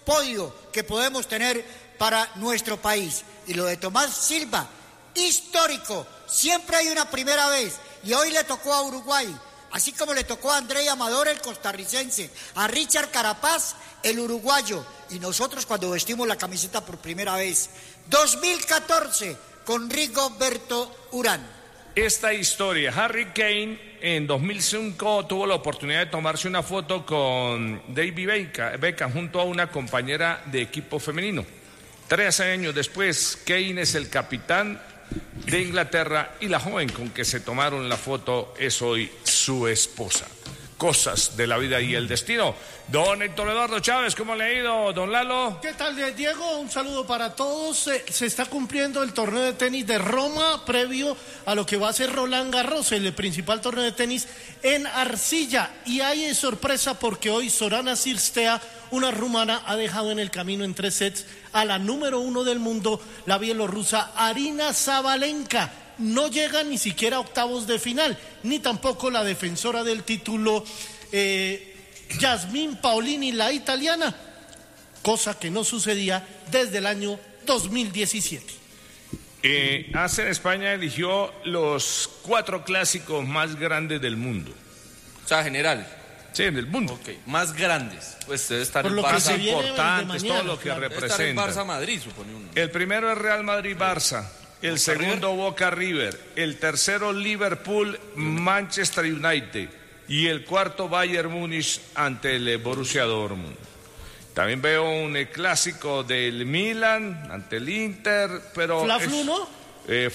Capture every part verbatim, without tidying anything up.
podio que podemos tener para nuestro país. Y lo de Tomás Silva, histórico, siempre hay una primera vez, y hoy le tocó a Uruguay, así como le tocó a André Amador, el costarricense, a Richard Carapaz, el uruguayo, y nosotros cuando vestimos la camiseta por primera vez, dos mil catorce, con Rigoberto Urán. Esta historia, Harry Kane en dos mil cinco tuvo la oportunidad de tomarse una foto con David Beckham junto a una compañera de equipo femenino. Tres años después, Kane es el capitán de Inglaterra y la joven con que se tomaron la foto es hoy su esposa. Cosas de la vida y el destino. Don Héctor Eduardo Chávez, ¿cómo le ha ido, don Lalo? ¿Qué tal, Diego? Un saludo para todos. Se, se está cumpliendo el torneo de tenis de Roma, previo a lo que va a ser Roland Garros, el principal torneo de tenis en arcilla. Y hay sorpresa porque hoy Sorana Cirstea, una rumana, ha dejado en el camino en tres sets a la número uno del mundo, la bielorrusa Arina Sabalenka. No llega ni siquiera a octavos de final, ni tampoco la defensora del título, eh, Yasmin Paolini, la italiana, cosa que no sucedía desde el año dos mil diecisiete. Eh, ACER España eligió los cuatro clásicos más grandes del mundo. O sea, general. Sí, del mundo. Okay. Más grandes. Pues debe estar Por el lo que Barça. se viene Importantes, de mañana, todo lo que claro. Debe estar el representa. Barça-Madrid, supone uno. El primero es Real Madrid-Barça. El segundo, Boca River. El tercero, Liverpool, Manchester United. Y el cuarto, Bayern Múnich ante el Borussia Dortmund. También veo un eh, clásico del Milan ante el Inter, pero... ¿Fla-Flu, es, no? Eh,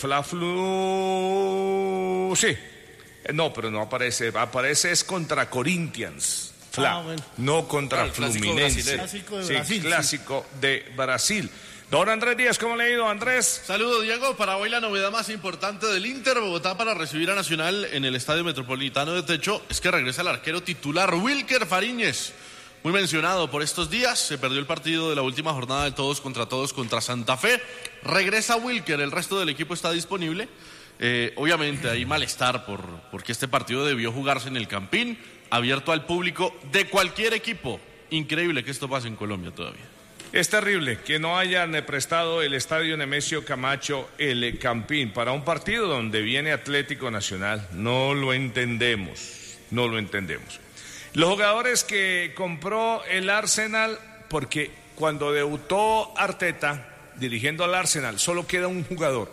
Fla-Flu... Sí. Eh, No, pero no aparece. Aparece es contra Corinthians. Fla. Ah, bueno. No contra Ah, el clásico Fluminense. brasilero. Clásico de Sí, Brasil, clásico de Brasil. Don Andrés Díaz, ¿cómo le ha ido, Andrés? Saludos, Diego. Para hoy la novedad más importante del Inter Bogotá para recibir a Nacional en el Estadio Metropolitano de Techo es que regresa el arquero titular Wilker Fariñez. Muy mencionado por estos días, se perdió el partido de la última jornada de todos contra todos contra Santa Fe. Regresa Wilker, el resto del equipo está disponible. Eh, obviamente hay malestar por, porque este partido debió jugarse en el Campín, abierto al público de cualquier equipo. Increíble que esto pase en Colombia todavía. Es terrible que no hayan prestado el estadio Nemesio Camacho, el Campín, para un partido donde viene Atlético Nacional. No lo entendemos, no lo entendemos. Los jugadores que compró el Arsenal, porque cuando debutó Arteta dirigiendo al Arsenal, solo queda un jugador.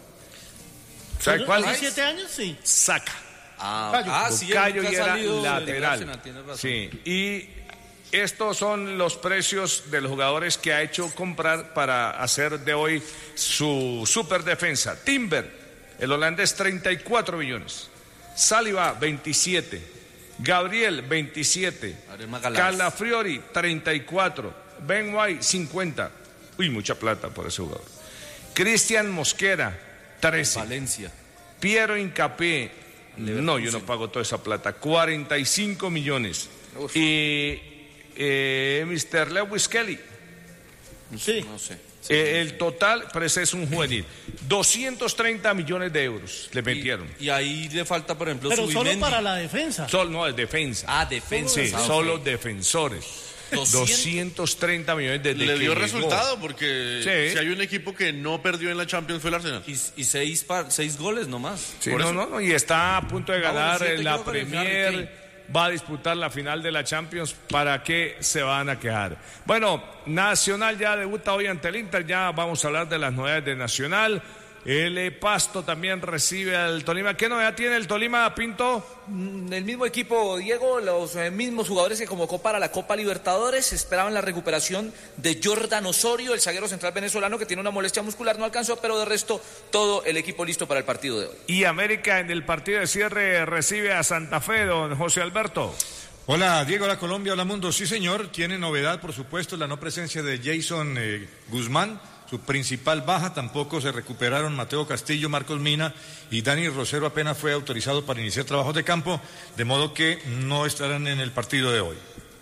¿Sabe cuál? ¿diecisiete años? Sí. Saka. Ah, ah sí, Bucayo nunca y ha era salido del lateral. Arsenal, tienes razón. Sí, y estos son los precios de los jugadores que ha hecho comprar para hacer de hoy su superdefensa. Timber, el holandés, treinta y cuatro millones. Saliba, veintisiete. Gabriel, veintisiete. Calafiori, treinta y cuatro. Ben White, cincuenta. Uy, mucha plata por ese jugador. Cristian Mosquera, trece. Valencia. Piero Hincapié, no, yo no pago toda esa plata, cuarenta y cinco millones. Uf. Y eh, mister Lewis Kelly. Sí. No sé. Sí, eh, el total, pero ese es un juvenil. doscientos treinta millones de euros le metieron. Y, y ahí le falta, por ejemplo, Pero Subimendi. solo para la defensa. Solo, no, es defensa. Ah, defensa. Sí, Ah, solo okay. defensores. doscientos treinta millones de Le dio que resultado llegó. porque Sí. si hay un equipo que no perdió en la Champions fue el Arsenal. Y, y seis, par, seis goles nomás. Sí, Por no, eso. no, no, y está a punto de ganar Ah, bueno, siete la creo que le Premier, ganaron, va a disputar la final de la Champions. ¿Para qué se van a quejar? Bueno, Nacional ya debuta hoy ante el Inter, ya vamos a hablar de las novedades de Nacional. El Pasto también recibe al Tolima. ¿Qué novedad tiene el Tolima, Pinto? El mismo equipo, Diego, los eh, mismos jugadores que convocó para la Copa Libertadores. Esperaban la recuperación de Jordan Osorio, el zaguero central venezolano que tiene una molestia muscular, no alcanzó, pero de resto todo el equipo listo para el partido de hoy. Y América en el partido de cierre recibe a Santa Fe, don José Alberto. Hola Diego, hola Colombia, hola mundo. Sí señor, tiene novedad por supuesto la no presencia de Jason eh, Guzmán, su principal baja. Tampoco se recuperaron Mateo Castillo, Marcos Mina y Dani Rosero, apenas fue autorizado para iniciar trabajos de campo, de modo que no estarán en el partido de hoy.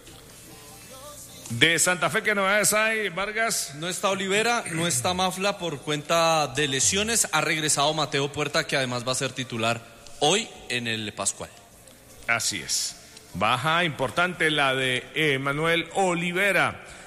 De Santa Fe, ¿qué novedades hay, Vargas? No está Olivera, no está Mafla por cuenta de lesiones. Ha regresado Mateo Puerta, que además va a ser titular hoy en el Pascual. Así es. Baja importante la de Emanuel Olivera.